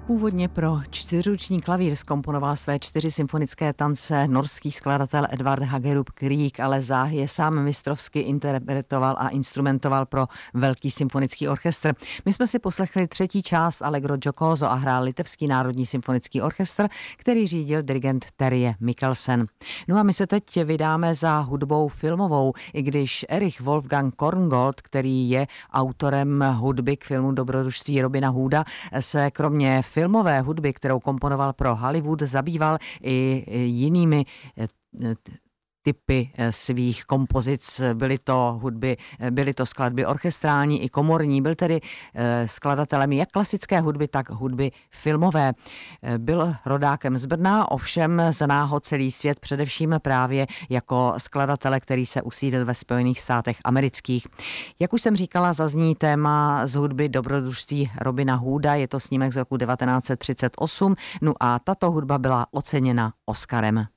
Původně pro čtyřruční klavír zkomponoval své 4 symfonické tance norský skladatel Edvard Hagerup Grieg, ale záhy je sám mistrovsky interpretoval a instrumentoval pro velký symfonický orchestr. My jsme si poslechli 3. část Allegro giocoso a hrál Litevský národní symfonický orchestr, který řídil dirigent Terje Mikkelsen. No a my se teď vydáme za hudbou filmovou, i když Erich Wolfgang Korngold, který je autorem hudby k filmu Dobrodružství Robina Hooda, se kromě filmové hudby, kterou komponoval pro Hollywood, zabýval i jinými typy svých kompozic. Byly to skladby orchestrální i komorní. Byl tedy skladatelem jak klasické hudby, tak hudby filmové. Byl rodákem z Brna, ovšem zná ho celý svět především právě jako skladatele, který se usídlil ve Spojených státech amerických. Jak už jsem říkala, zazní téma z hudby Dobrodružství Robina Hooda. Je to snímek z roku 1938. No a tato hudba byla oceněna Oscarem.